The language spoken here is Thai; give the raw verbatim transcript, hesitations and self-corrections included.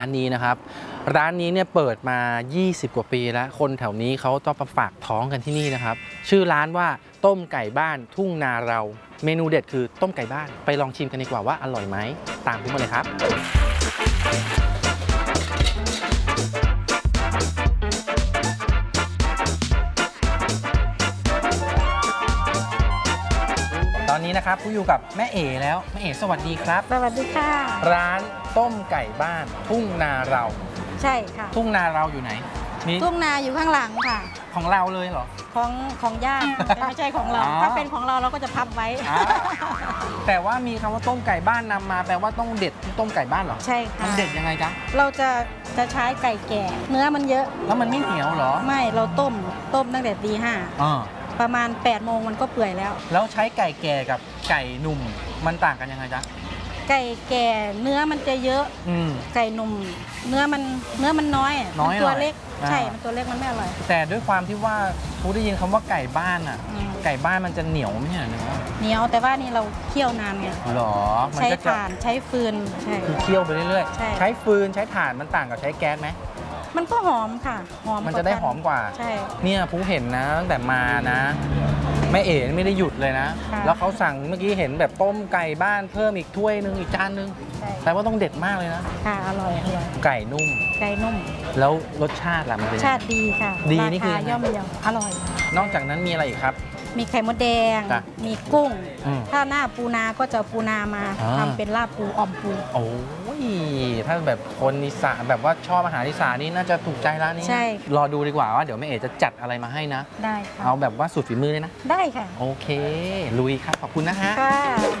อันนี้นะครับร้านนี้เนี่ยเปิดมายี่สิบกว่าปีแล้วคนแถวนี้เขาต้องมาฝากท้องกันที่นี่นะครับชื่อร้านว่าต้มไก่บ้านทุ่งนาเราเมนูเด็ดคือต้มไก่บ้านไปลองชิมกันดีกว่าว่าอร่อยไหมตามผมมาเลยครับตอนนี้นะครับผู้อยู่กับแม่เอ๋แล้วแม่เอ๋สวัสดีครับสวัสดีค่ะร้านต้มไก่บ้านทุ่งนาเราใช่ค่ะทุ่งนาเราอยู่ไหนนี่ทุ่งนาอยู่ข้างหลังค่ะของเราเลยเหรอของของย่าแต่ไม่ใช่ของเราถ้าเป็นของเราเราก็จะพับไว้แต่ว่ามีคำว่าต้มไก่บ้านนำมาแปลว่าต้องเด็ดต้มไก่บ้านเหรอใช่ค่ะมันเด็ดยังไงจ๊ะเราจะจะใช้ไก่แก่เนื้อมันเยอะแล้วมันไม่เหนียวเหรอไม่เราต้มต้มตั้งแต่ตีห้าประมาณแปดโมงมันก็เปื่อยแล้วแล้วใช้ไก่แก่กับไก่หนุ่มมันต่างกันยังไงจ๊ะไก่แก่เนื้อมันจะเยอะไก่หนุ่มเนื้อมันเนื้อมันน้อยน้อยตัวเล็กใช่มันตัวเล็กมันไม่อร่อยแต่ด้วยความที่ว่าผู้ได้ยินคำว่าไก่บ้านอ่ะไก่บ้านมันจะเหนียวไหมเนี่ยเนื้อเหนียวแต่ว่านี่เราเคี่ยวนานไงหรอใช้ถ่านใช้ฟืนใช่คือเคี่ยวไปเรื่อยๆใช้ฟืนใช้ถ่านมันต่างกับใช้แก๊สไหมมันก็หอมค่ะหอมมันจะได้หอมกว่าใช่เนี่ยผู้เห็นนะตั้งแต่มานะแม่เอ๋ไม่ได้หยุดเลยนะแล้วเขาสั่งเมื่อกี้เห็นแบบต้มไก่บ้านเพิ่มอีกถ้วยนึงอีกจานนึงแต่ว่าต้องเด็ดมากเลยนะค่ะอร่อยอร่อยไก่นุ่มไก่นุ่มแล้วรสชาติล่ะมันเป็นชาติดีค่ะดีนี่คือย่อมเยาอร่อยนอกจากนั้นมีอะไรอีกครับมีไข่มดแดงมีกุ้งถ้าหน้าปูนาก็จะปูนามาทำเป็นลาบปูอ่อมปูโอ้ยถ้าแบบคนอีสานแบบว่าชอบอาหารอีสานนี่น่าจะถูกใจร้านนี้ใช่รอดูดีกว่าว่าเดี๋ยวแม่เอ๋จะจัดอะไรมาให้นะได้ค่ะเอาแบบว่าสูตรฝีมือเลยนะได้ค่ะโอเคลุยครับขอบคุณนะฮะค่ะ